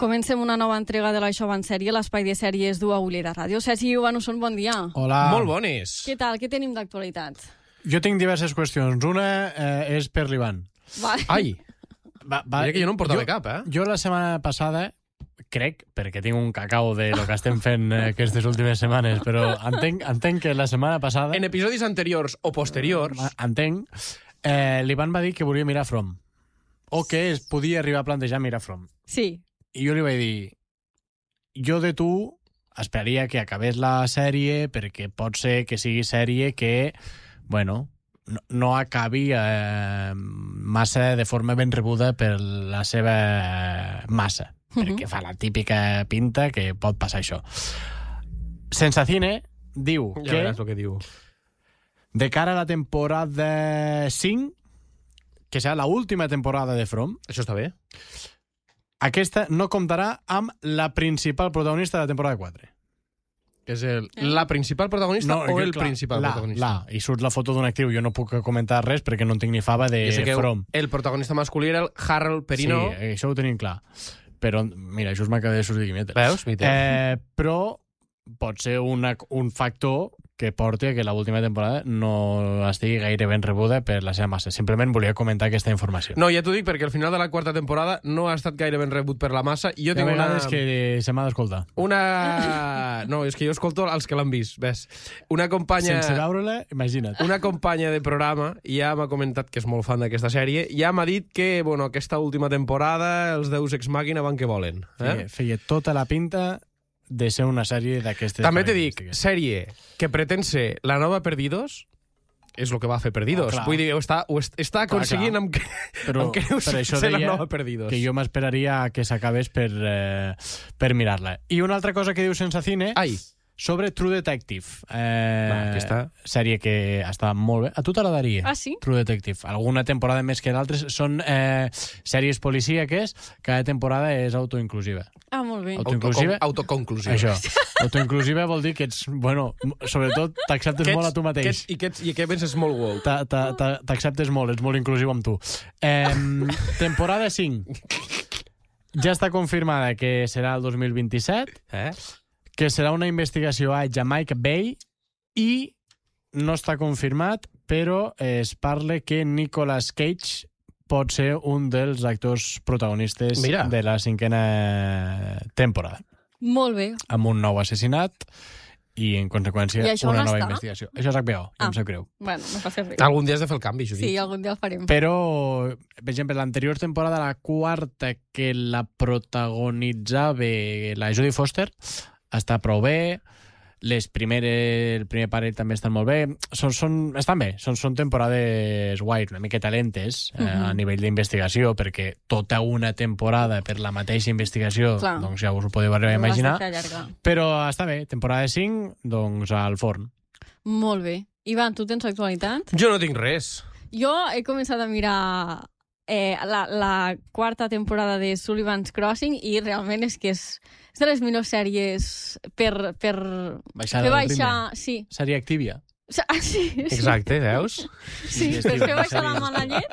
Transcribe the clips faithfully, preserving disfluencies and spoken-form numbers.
Comencem una nova entrega de l'Això va en sèrie, l'espai de sèries d'U A Ullera Ràdio. Sergi Ivanusson, bon dia. Hola. Molt bones. Què tal? Què tenim d'actualitat? Jo tinc diverses qüestions. Una eh, és per l'Ivan. Vale. Ai, Va, va, mira que jo no em portava jo, cap, eh? Jo la setmana passada, crec, perquè tinc un cacau de lo que estem fent eh, aquestes últimes setmanes, però entenc, entenc que la setmana passada... En episodis anteriors o posteriors... Eh, entenc. Eh, L'Ivan va dir que volia mirar From. O que es podia arribar a plantejar mirar From. Sí. I jo li vaig dir... Jo de tu esperaria que acabés la sèrie perquè pot ser que sigui sèrie que, bueno, no, no acabi eh, massa de forma ben rebuda per la seva massa, uh-huh. perquè fa la típica pinta que pot passar això. Sensacine diu Ja que veràs el que diu. de cara a la temporada cinc, que serà la última temporada de From, Això està bé. aquesta no comptarà amb la principal protagonista de la temporada quatre. Que és el, la principal protagonista o jo, el clar, principal la, protagonista? La, i surt la foto d'una actriu. Jo no puc comentar res perquè no en tinc ni fava de Jo sé que From. el protagonista masculí era el Harold Perrineau. Sí, això ho tenim clar. Però, mira, això m'acaba de sortir guimetes. Veus? Eh, però pot ser una, un factor que porti a que l'última temporada no estigui gaire ben rebuda per la seva massa. Simplement volia comentar aquesta informació. No, ja t'ho dic, perquè al final de la quarta temporada no ha estat gaire ben rebut per la massa. I jo Hi ha tinc una... vegades que se m'ha d'escoltar. Una... No, és que jo escolto els que l'han vist, ves. Una companya... Sense veure-la, imagina't. Una companya de programa ja m'ha comentat que és molt fan d'aquesta sèrie, ja m'ha dit que, bueno, aquesta última temporada els Deus Ex Machina van que volen. Eh? Feia, feia tota la pinta de ser una sèrie d'aquestes... També te dic, sèrie que pretén ser la nova Perdidos, és el que va fer Perdidos. Oh, clar. Vull dir, ho està, ho est- està aconseguint amb, que- Però amb creus per això ser la deia nova Perdidos. que jo m'esperaria que s'acabés per, eh, per mirar-la. I una altra cosa que diu Sensacine Ai, sobre True Detective. Eh, Va, aquesta. Sèrie que està molt bé. A tu t'agradaria? Ah, sí? True Detective. Alguna temporada més que d'altres. Són eh, sèries policíaques. Cada temporada és autoinclusiva. Ah, molt bé. Auto- autocon- autoinclusiva? autoconclusiva. Això. Autoinclusiva vol dir que ets... Bueno, sobretot t'acceptes Que molt ets- a tu mateix. que ets- I que, ets, i que penses molt woke. Ta- ta- ta- T'acceptes molt, ets molt inclusiu amb tu. Eh, temporada cinc. Ja està confirmada que serà el dos mil vint-i-set, Eh? que serà una investigació a Jamaica Bay i no està confirmat, però es parla que Nicolas Cage pot ser un dels actors protagonistes Mira. de la cinquena temporada, Molt bé. amb un nou assassinat i, en conseqüència, I això una on nova està? investigació. Això és H B O, ja Ah. em sap greu. Bueno, no passa res. Algun dia has de fer el canvi, Judit. Sí, algun dia el farem. Però, per exemple, l'anterior temporada, la quarta, que la protagonitzava la Jodie Foster, està prou bé. Les primeres, el primer parell també estan molt bé. Són, són, estan bé, són, són temporades guais, una miqueta lentes eh, Mhm. a nivell d'investigació, perquè tota una temporada per la mateixa investigació, Clar. doncs ja us ho podeu arribar a Ho has de imaginar. fer allargar. Però està bé, temporada cinc, doncs al forn. Molt bé. Ivan, tu tens actualitat? Jo no tinc res. Jo he començat a mirar eh, la, la quarta temporada de Sullivan's Crossing i realment és que és, és de les millors sèries per, per Baixar fer el baixar... ritme. Sí. Seria Activia. Ah, sí, sí. Exacte, veus? Sí, Sí, per sí, fer baixar la sí. mala llet.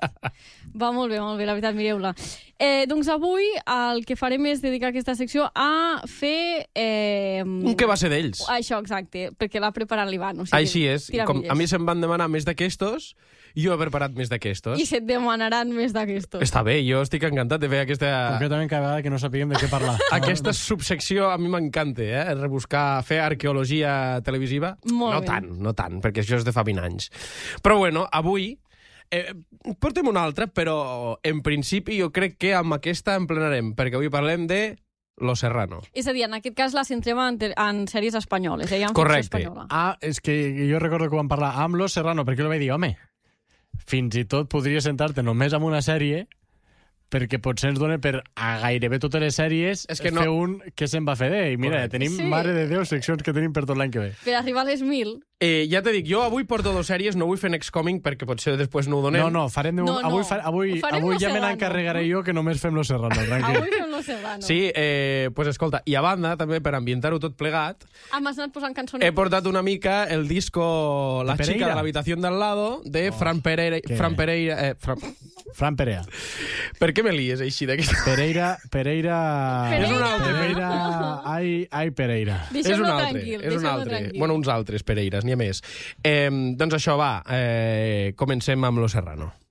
Va molt bé, molt bé, la veritat, mireu-la. Eh, doncs avui el que farem és dedicar aquesta secció a fer... Eh, Un que va ser d'ells. Això, exacte, perquè l'ha preparat l'Ivan. O sigui, Així és. tira Com milles. a mi se'm van demanar més d'aquestos, jo he preparat més d'aquestos. I se't demanaran més d'aquestos. Està bé, jo estic encantat de fer aquesta... Concretament cada vegada que no sapiguem de què parlar. Aquesta subsecció a mi m'encanta, eh? Rebuscar, fer arqueologia televisiva. Molt no bé. tant, no tant, perquè això és de fa vint anys. Però bueno, avui eh, portem una altra, però en principi jo crec que amb aquesta emplenarem, perquè avui parlem de Lo Serrano. És a dir, en aquest cas la centrem en, en sèries espanyoles, eh? En ficció Correcte. espanyola. Ah, és que jo recordo que vam parlar amb Los Serrano, perquè jo li vaig dir, home, fins i tot podria sentar-te només amb una sèrie perquè potser ens dona per a gairebé totes les sèries És que no- fer un que se'n va fer bé. I mira, Correcte. tenim, Sí. mare de Déu, seccions que tenim per tot l'any que ve. Per arribar a les mil, Eh, ja te dic, jo avui porto dos sèries, no vull fer Next Coming perquè potser després no ho donem. No, no, farem de... No, no. Avui, fa... avui, Farem avui Lo ja me Serrano. n'encarregaré jo que només fem Lo Serrano, tranquil. Avui fem Lo Serrano. Sí, eh, pues escolta, i a banda, també, per ambientar-ho tot plegat, Ah, m'has anat posant cançonetes. he portat una mica el disco La De chica Pereira? de l'habitación del lado de Oh, Fran Pereira. que- Fran Pereira... Eh, Fran... Fran Perea. Per què me lies així d'aquesta? Pereira... Pereira... Pereira. És un altre, Pereira... Ai, ai, Pereira. És un Deixeu-lo altre, tranquil, és un deixeu-lo altre. tranquil. Bueno, uns altres Pereiras, n'hi ha més. Eh, doncs això, va, eh, comencem amb Lo Serrano.